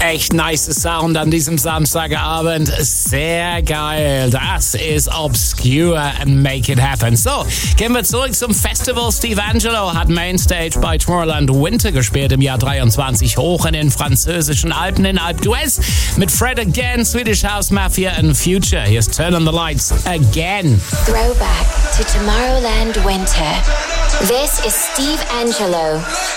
echt nice Sound an diesem Samstagabend. Sehr geil. Das ist Obscure and Make It Happen. So, gehen wir zurück zum Festival. Steve Angello hat Mainstage bei Tomorrowland Winter gespielt im Jahr 23 hoch in den französischen Alpen in Alpe d'Huez mit Fred Again, Swedish House Mafia and Future. Here's Turn on the Lights Again. Throwback to Tomorrowland Winter. This is Steve Angello.